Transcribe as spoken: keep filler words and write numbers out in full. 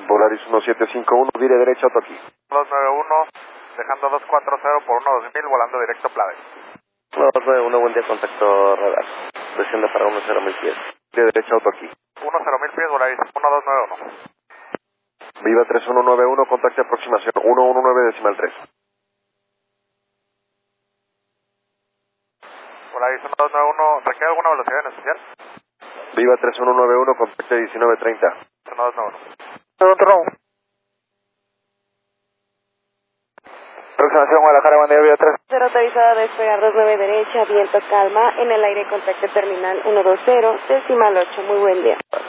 Volaris uno siete cinco uno, vire derecha, auto aquí. dos nueve uno, dejando dos cuatro cero por uno dos mil, volando directo Plade. dos nueve uno, buen día, contacto radar. Desciende para uno cero mil pies. Vire derecha, auto aquí. uno cero mil pies, Volaris uno dos nueve uno. Viva tres uno nueve uno, contacto de aproximación uno uno nueve decimal tres. Volaris uno dos nueve uno, ¿requiere alguna velocidad en especial? Viva tres uno nueve uno, contacto diecinueve treinta. uno dos nueve uno. Aproximación Guadalajara, buen día, Viva tres. Cero autorizada, despegar dos nueve derecha, viento calma, en el aire contacto terminal uno dos cero, decimal ocho, muy buen día.